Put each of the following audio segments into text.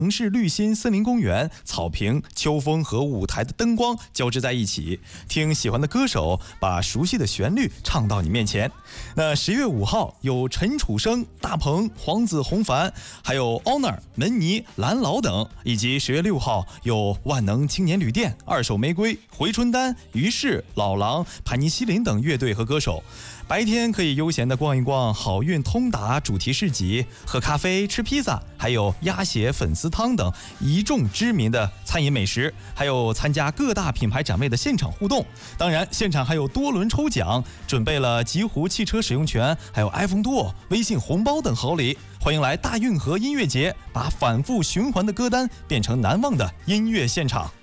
城市绿心森林公园、草坪、秋风和舞台的灯光交织在一起，听喜欢的歌手把熟悉的旋律唱到你面前。那10月5号有陈楚生、大鹏、黄子弘凡，还有 Honor、门尼、蓝老等，以及10月6号有万能青年旅店、二手玫瑰、回春丹、于是、老狼、盘尼西林等乐队和歌手。白天可以悠闲地逛一逛好运通达主题市集，喝咖啡、吃披萨，还有鸭血粉丝汤等一众知名的餐饮美食，还有参加各大品牌展位的现场互动。当然，现场还有多轮抽奖，准备了极狐汽车使用权，还有 iPhone Duo、微信红包等好礼。欢迎来大运河音乐节，把反复循环的歌单变成难忘的音乐现场。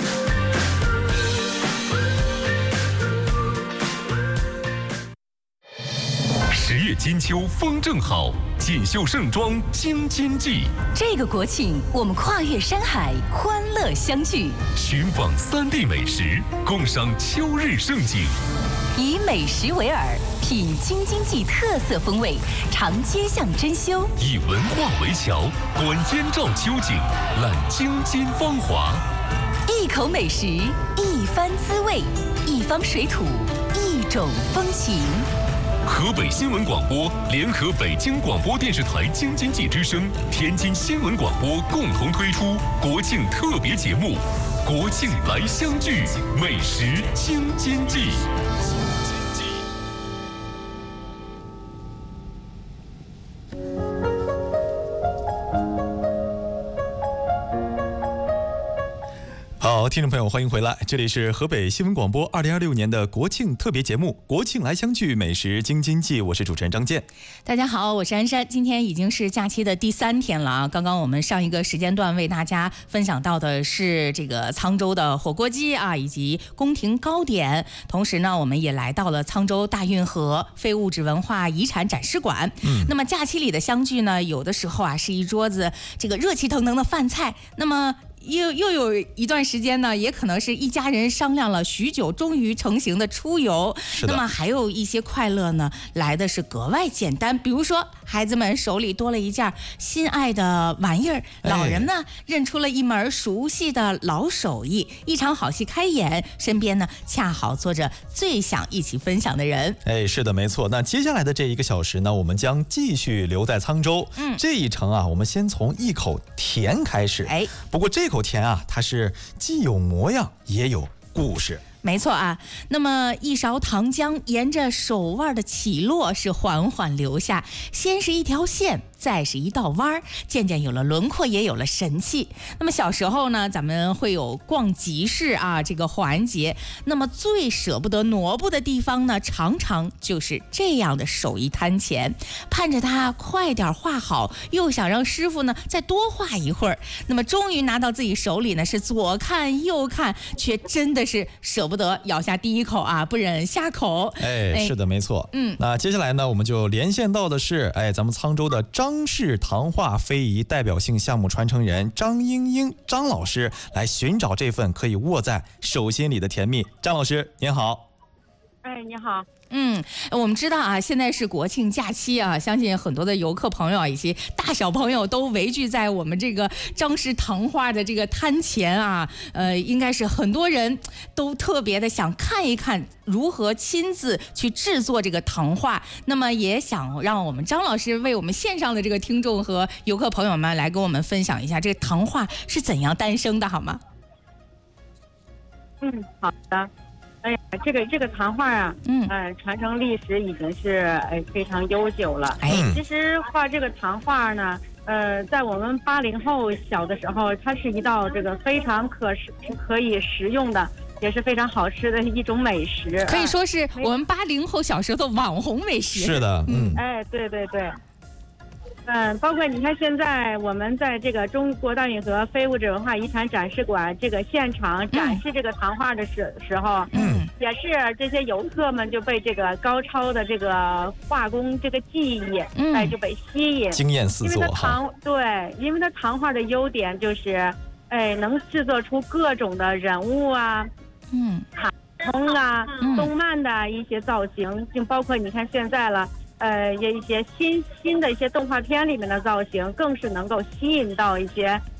10月金秋风正好，锦绣盛装京津冀。 这个国庆，我们跨越山海，欢乐相聚， 寻访3地美食，共赏秋日盛景。 以美食为饵，品京津冀特色风味，尝街巷珍馐； 以文化为桥，观燕赵秋景，览京津芳华。 一口美食，一番滋味，一方水土，一种风情。 河北新闻广播联合北京广播电视台京津冀之声、天津新闻广播共同推出国庆特别节目《国庆来相聚，美食京津冀》。 好，听众朋友，欢迎回来，这里是河北新闻广播2026年的国庆特别节目《国庆来相聚，美食京津冀》，我是主持人张健。 大家好，我是安山。今天已经是假期的第3天了啊！刚刚我们上一个时间段为大家分享到的是这个沧州的火锅鸡啊，以及宫廷糕点。同时呢，我们也来到了沧州大运河非物质文化遗产展示馆。那么假期里的相聚呢，有的时候啊是一桌子这个热气腾腾的饭菜，那么又有一段时间呢，也可能是一家人商量了许久，终于成行的出游。那么还有一些快乐呢，来的是格外简单，比如说孩子们手里多了一件心爱的玩意儿，老人呢认出了一门熟悉的老手艺，一场好戏开演，身边呢恰好坐着最想一起分享的人。 是的，没错。那接下来的这1个小时呢，我们将继续留在沧州。这一程啊，我们先从一口甜开始。不过这口甜啊，它是既有模样也有故事。 没错啊，那么一勺糖浆沿着手腕的起落是缓缓流下，先是一条线，再是一道弯儿，渐渐有了轮廓，也有了神气。那么小时候呢，咱们会有逛集市啊这个环节，那么最舍不得挪步的地方呢，常常就是这样的手艺摊前，盼着它快点画好，又想让师傅呢再多画一会儿。那么终于拿到自己手里呢，是左看右看，却真的是舍不得咬下第一口啊，不忍下口。 是的，没错。那接下来呢，我们就连线到的是咱们沧州的张氏糖画非遗代表性项目传承人张英英张老师，来寻找这份可以握在手心里的甜蜜。张老师您好。 你好。 我们知道啊，现在是国庆假期啊，相信很多的游客朋友啊，以及大小朋友都围聚在我们这个张氏糖画的这个摊前啊，应该是很多人都特别的想看一看如何亲自去制作这个糖画。那么也想让我们张老师为我们线上的这个听众和游客朋友们来跟我们分享一下这个糖画是怎样诞生的，好吗？ 好的。这个糖画啊，传承历史已经是非常悠久了。其实画这个糖画呢，在我们80后小的时候，它是一道这个非常可以食用的，也是非常好吃的一种美食， 可以说是我们80后小时候的网红美食。 是的， 对对对。包括你看，现在我们在这个中国大运河非物质文化遗产展示馆这个现场展示这个糖画的时候，也是这些游客们就被这个高超的这个画工这个技艺，就被吸引， 惊艳四座哈。 因为它糖画的优点就是，能制作出各种的人物啊，卡通啊，动漫的一些造型，就包括你看现在了。一些新的一些动画片里面的造型，更是能够吸引到一些